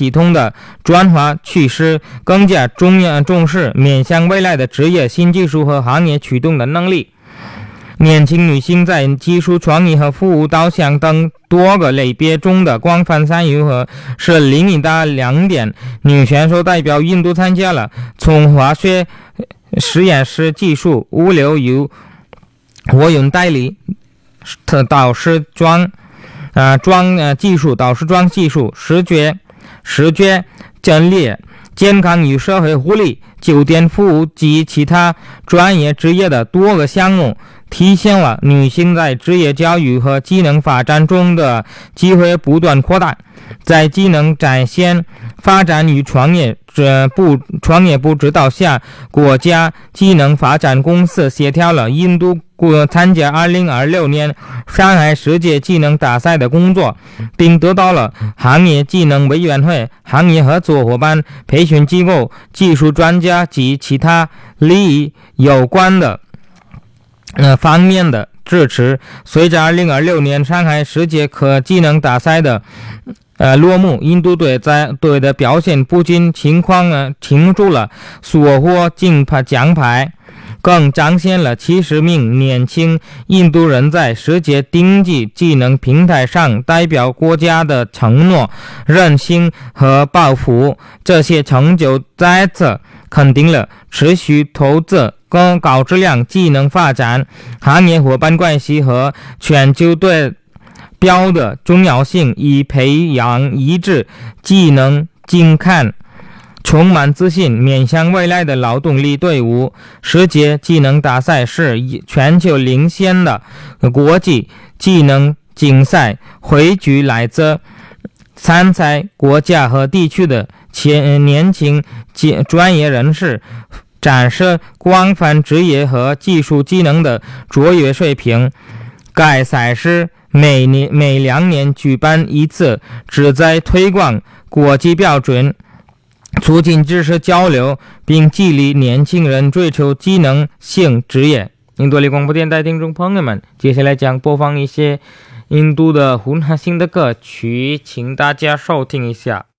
系统的转化趋势，更加重视面向未来的职业、新技术和行业驱动的能力。年轻女性在技术创意和服务导向等多个类别中的广泛参与是另一大亮点。女选手代表印度参加了从化学实验室技术、物流与货运代理、导视装技术、导视装技术、视觉阵列、健康与社会护理、酒店服务及其他专业职业的多个项目，体现了女性在职业教育和技能发展中的机会不断扩大。在技能展现、发展与创业部指导下，国家技能发展公司协调了印度参加2026年上海世界技能大赛的工作，并得到了行业技能委员会、行业合作伙伴、培训机构、技术专家及其他利益有关的方面的支持。随着2026年上海世界可技能大赛的落幕，印度队的表现不仅庆祝了所获奖牌，更彰显了70名年轻印度人在世界顶级技能平台上代表国家的承诺、韧性和抱负。这些成就再次肯定了持续投资、更高质量技能发展、行业伙伴关系和全球对标的重要性，以培养一支技能精干、充满自信、面向未来的劳动力队伍。世界技能大赛是全球领先的国际技能竞赛，汇聚来自参赛国家和地区的年轻专业人士，展示广泛职业和技术技能的卓越水平。该赛事每2年举办一次，旨在推广国际标准，促进知识交流，并激励年轻人追求技能性职业。印度广播电台听众朋友们，接下来将播放一些印度的混合性的歌曲，请大家收听一下。